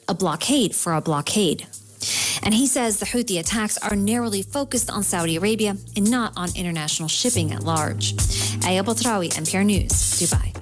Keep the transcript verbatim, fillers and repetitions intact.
a blockade for a blockade. And he says the Houthi attacks are narrowly focused on Saudi Arabia and not on international shipping at large. Aya Batrawi, N P R News, Dubai.